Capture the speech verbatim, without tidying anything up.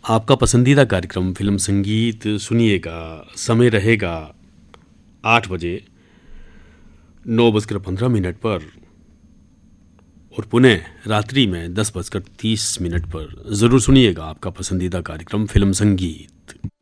आपका पसंदीदा कार्यक्रम फिल्म संगीत सुनिएगा। समय रहेगा आठ बजे नौ बजकर पंद्रह मिनट पर और पुनः रात्रि में दस बजकर तीस मिनट पर। ज़रूर सुनिएगा आपका पसंदीदा कार्यक्रम फिल्म संगीत।